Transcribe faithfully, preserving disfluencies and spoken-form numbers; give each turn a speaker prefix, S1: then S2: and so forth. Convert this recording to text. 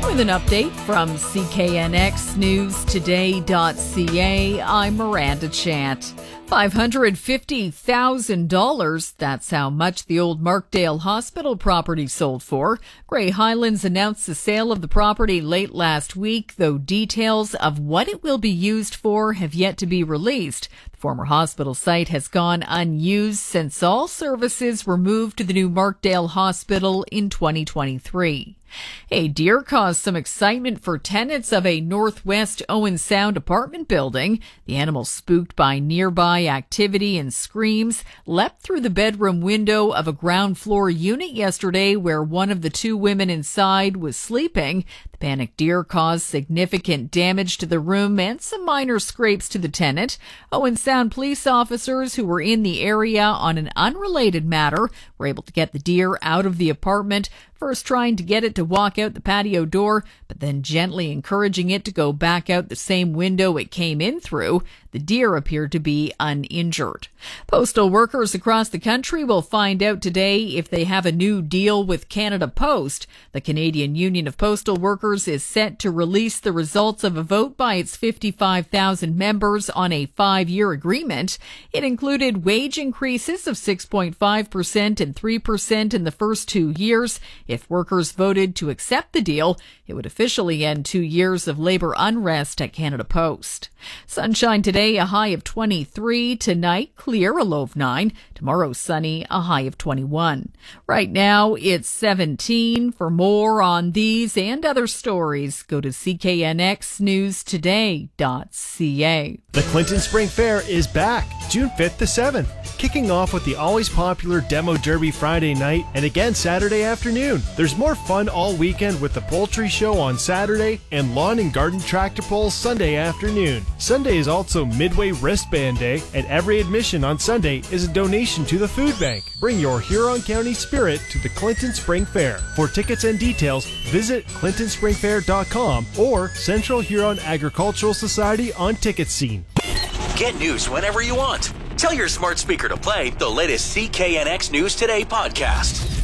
S1: With an update from C K N X News Today dot C A, I'm Miranda Chant. five hundred fifty thousand dollars, that's how much the old Markdale Hospital property sold for. Grey Highlands announced the sale of the property late last week, though details of what it will be used for have yet to be released. The former hospital site has gone unused since all services were moved to the new Markdale Hospital in twenty twenty-three. A deer caused some excitement for tenants of a Northwest Owen Sound apartment building. The animal, spooked by nearby activity and screams, leapt through the bedroom window of a ground floor unit yesterday where one of the two women inside was sleeping. The panicked deer caused significant damage to the room and some minor scrapes to the tenant. Owen Sound police officers who were in the area on an unrelated matter were able to get the deer out of the apartment, first trying to get it to walk out the patio door, but then gently encouraging it to go back out the same window it came in through. The deer appeared to be uninjured. Postal workers across the country will find out today if they have a new deal with Canada Post. The Canadian Union of Postal Workers is set to release the results of a vote by its fifty-five thousand members on a five-year agreement. It included wage increases of six point five percent and three percent in the first two years. If workers voted to accept the deal, it would officially end two years of labor unrest at Canada Post. Sunshine today, a high of twenty-three. Tonight, clear, a low of nine. Tomorrow, sunny, a high of twenty-one. Right now, it's seventeen. For more on these and other stories, go to C K N X News Today dot C A.
S2: The Clinton Spring Fair is back, June fifth to seventh, kicking off with the always popular Demo Derby Friday night and again Saturday afternoon. There's more fun all weekend with the poultry show on Saturday and lawn and garden tractor pulls Sunday afternoon. Sunday is also Midway Wristband Day, and every admission on Sunday is a donation to the food bank. Bring your Huron County spirit to the Clinton Spring Fair. For tickets and details, visit clinton spring fair dot com or Central Huron Agricultural Society on Ticket Scene.
S3: Get news whenever you want. Tell your smart speaker to play the latest C K N X News Today podcast.